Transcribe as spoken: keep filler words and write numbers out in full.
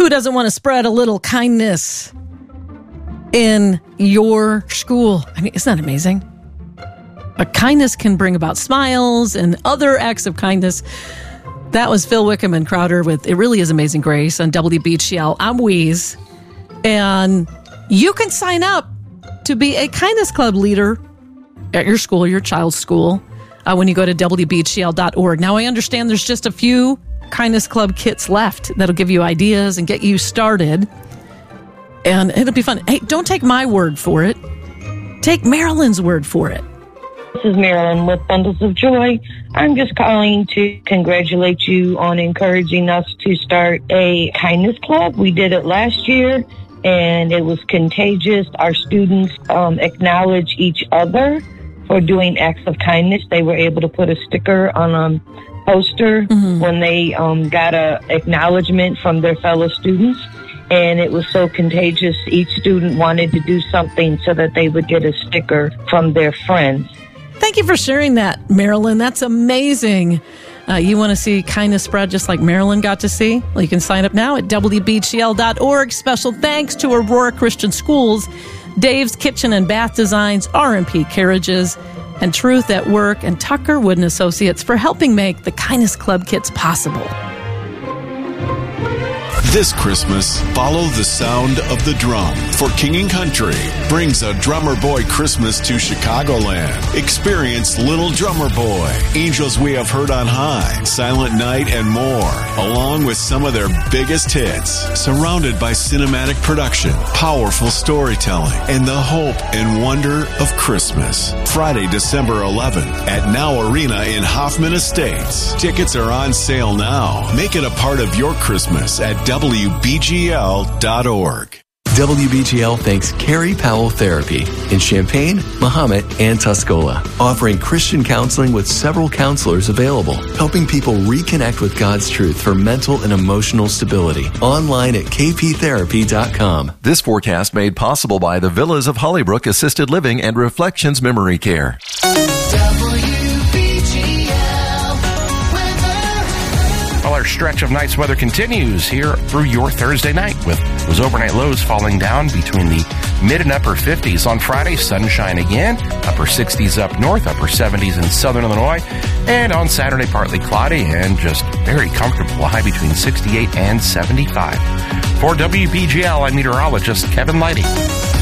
Who doesn't want to spread a little kindness in your school? I mean, isn't that amazing? But kindness can bring about smiles and other acts of kindness. That was Phil Wickham and Crowder with It Really Is Amazing Grace on W B G L. I'm Wheeze. And you can sign up to be a Kindness Club leader at your school, your child's school, uh, when you go to W B G L dot org. Now, I understand there's just a few Kindness Club kits left that'll give you ideas and get you started. And it'll be fun. Hey, don't take my word for it. Take Marilyn's word for it. This is Marilyn with Bundles of Joy. I'm just calling to congratulate you on encouraging us to start a kindness club. We did it last year, and it was contagious. Our students um, acknowledge each other for doing acts of kindness. They were able to put a sticker on a poster mm-hmm. when they um, got a acknowledgement from their fellow students. And it was so contagious, each student wanted to do something so that they would get a sticker from their friends. Thank you for sharing that, Marilyn. That's amazing. Uh, you want to see kindness spread just like Marilyn got to see? Well, you can sign up now at W B G L dot org. Special thanks to Aurora Christian Schools, Dave's Kitchen and Bath Designs, R and P Carriages, and Truth at Work, and Tucker Wood and Associates for helping make the Kindness Club kits possible. This Christmas, follow the sound of the drum, for King and Country brings a Drummer Boy Christmas to Chicagoland. Experience Little Drummer Boy, Angels We Have Heard on High, Silent Night, and more, along with some of their biggest hits, surrounded by cinematic production, powerful storytelling, and the hope and wonder of Christmas. Friday, December eleventh at Now Arena in Hoffman Estates. Tickets are on sale now. Make it a part of your Christmas at W B G L dot org. W B G L thanks Carrie Powell Therapy in Champaign, Mahomet, and Tuscola, offering Christian counseling with several counselors available, helping people reconnect with God's truth for mental and emotional stability. Online at K P therapy dot com. This forecast made possible by the Villas of Hollybrook Assisted Living and Reflections Memory Care. Well, our stretch of nice weather continues here through your Thursday night, with those overnight lows falling down between the mid and upper fifties. On Friday, sunshine again, upper sixties up north, upper seventies in southern Illinois. And on Saturday, partly cloudy and just very comfortable, a high between sixty-eight and seventy-five. For W B G L, I'm meteorologist Kevin Lighty.